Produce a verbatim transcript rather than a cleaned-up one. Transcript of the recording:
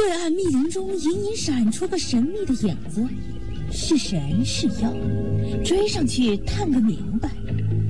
对岸密林中隐隐闪出个神秘的影子，是神是妖？追上去探个明白。